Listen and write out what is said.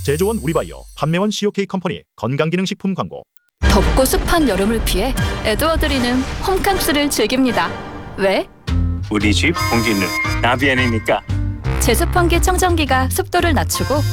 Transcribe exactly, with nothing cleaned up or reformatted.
제조원 우리바이오, 판매원 씨오케이 컴퍼니 건강기능식품 광고. 덥고 습한 여름을 피해 에드워드리는 홈캉스를 즐깁니다. 왜? 우리 집 공기는 나비안이니까. 제습환기 청정기가 습도를 낮추고